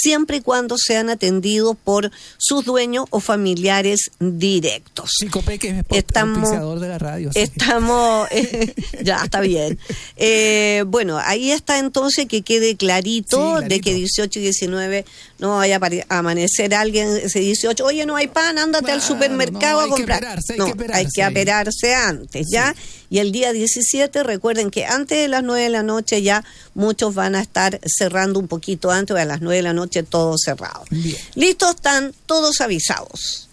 siempre y cuando sean atendidos por sus dueños o familiares directos. Chicopeque es auspiciador de la radio. Sí. Estamos, ya está bien. Bueno, ahí está entonces que quede clarito, de que 18 y 19 no vaya a amanecer alguien ese 18, oye, no hay pan, ándate al supermercado a comprar. Hay que aperarse antes, ¿ya? Y el día 17, recuerden que antes de las 9 de la noche ya muchos van a estar cerrando un poquito antes, a las 9 de la noche todo cerrado. Bien. Listos, están todos avisados.